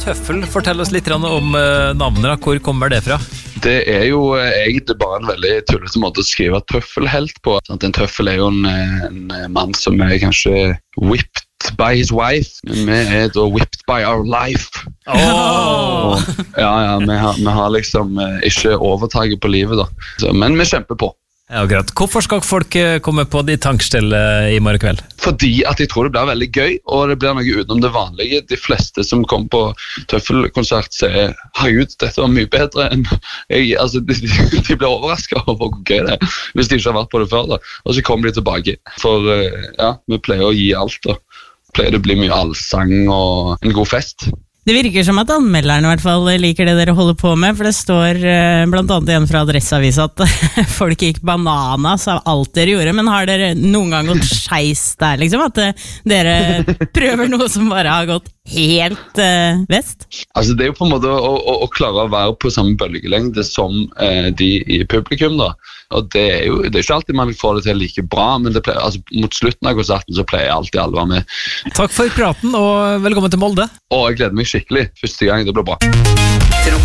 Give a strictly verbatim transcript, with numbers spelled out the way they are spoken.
Tøffel, fortell oss litt om navnet, hvor kommer det fra? Det er jo egentlig bare en veldig tullete måte å skrive tøffelhelt på. En tøffel er jo en, en mann som er kanskje whipped by his wife, men vi er da whipped by our life. Oh. Og, ja, ja, vi har, vi har liksom ikke overtaget på livet da, Så, men vi kjemper på. Ja, greit. Hvorfor skal folk komme på de tankstellet i morgen kveld? Fordi at jeg tror det blir veldig gøy, og det blir noe utenom det vanlige. De fleste som kommer på tøffelkonsert sier, herregud, dette var mye bedre enn jeg. Altså, de, de blir overrasket over hvor gøy det er, hvis de ikke har vært på det før da. Og så kommer de tilbake, for ja, vi pleier å gi alt da. Pleier det å bli mye allsang og en god fest. Det virker som at anmelderne i hvert fall liker det dere holder på med, for det står blant annet igjen fra Adresseavisen at folk gikk bananas av alt dere gjorde, men har dere noen gang gått skeis der, liksom? At dere prøver noe som bare har gått helt uh, vest? Altså det er jo på en måte å, å, å klare å være på samme bølgelengde som uh, de i publikum da, og det er jo det er ikke alltid man får det til like bra, men det pleier, altså, mot slutten av konserten så pleier alltid alle å være med. Takk for praten og velkommen til Molde. Og jeg gleder meg skikkelig, første gang det blir bra.